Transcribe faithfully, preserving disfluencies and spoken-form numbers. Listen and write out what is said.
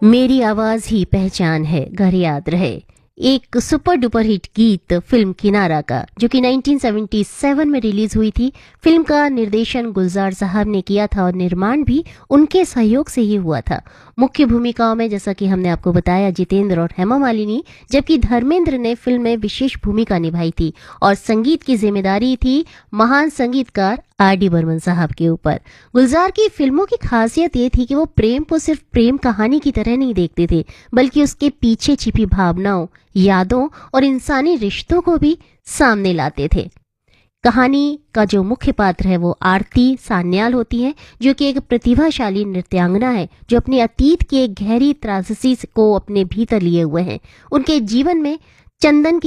मेरी आवाज ही पहचान है, घर याद रहे, एक सुपर डुपर हिट गीत फिल्म किनारा का, जो कि उन्नीस सौ सतहत्तर में रिलीज हुई थी। फिल्म का निर्देशन गुलजार साहब ने किया था और निर्माण भी उनके सहयोग से ही हुआ था। मुख्य भूमिकाओं में, जैसा कि हमने आपको बताया, जितेंद्र और हेमा मालिनी, जबकि धर्मेंद्र ने फिल्म में विशेष भूमिका निभाई थी और संगीत की जिम्मेदारी थी महान संगीतकार आर डी बर्मन साहब के ऊपर। गुलजार की फिल्मों की खासियत ये थी कि वो प्रेम को सिर्फ प्रेम कहानी की तरह नहीं देखते थे, बल्कि उसके पीछे छिपी भावनाओं, यादों और इंसानी रिश्तों को भी सामने लाते थे। कहानी का जो मुख्य पात्र है वो आरती सान्याल होती है, जो कि एक प्रतिभाशाली नृत्यांगना है, जो अपने अतीत की एक गहरी त्रासदी को अपने भीतर लिए हुए हैं। उनके जीवन में चंदन की